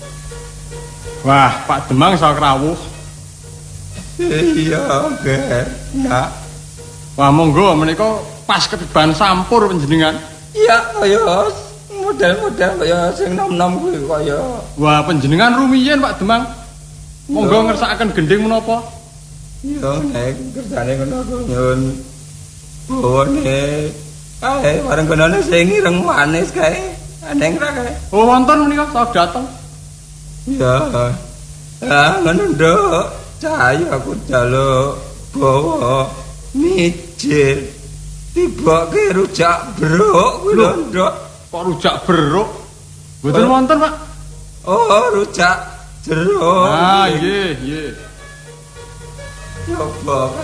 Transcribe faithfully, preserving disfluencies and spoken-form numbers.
Wah, Pak Demang iso krawuh. Iya, Ger. Nak. Wah, monggo menika pas ketiban sampur panjenengan. Iya, kaya model-model kaya sing nom-nom kuwi kaya. Wah, panjenengan rumiyin Pak Demang. Monggo ngersakaken gending menapa? Iya, nek kersane ngono aku nyun. Bawane kae bareng kenane sing ireng manis kae. Aneng ra kae. Oh, wonten menika sok dateng. Iya. Ah, ngono nduk. Cahayu aku jaluk bawa mijil. Tiboke rujak beruk kuwi lho, Nduk. Kok rujak beruk? Mboten wonten, Pak. Oh, rujak jeruk. Ah, nggih, nggih. Coba